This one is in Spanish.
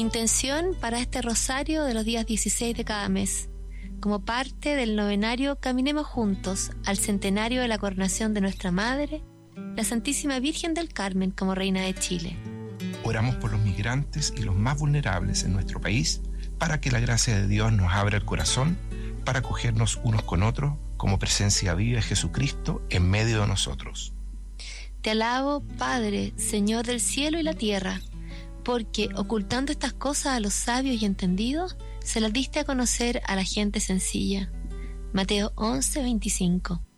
Intención para este rosario de los días 16 de cada mes. Como parte del novenario, caminemos juntos al centenario de la coronación de nuestra Madre, la Santísima Virgen del Carmen, como Reina de Chile. Oramos por los migrantes y los más vulnerables en nuestro país, para que la gracia de Dios nos abra el corazón, para acogernos unos con otros como presencia viva de Jesucristo en medio de nosotros. Te alabo, Padre, Señor del cielo y la tierra, porque, ocultando estas cosas a los sabios y entendidos, se las diste a conocer a la gente sencilla. Mateo 11:25.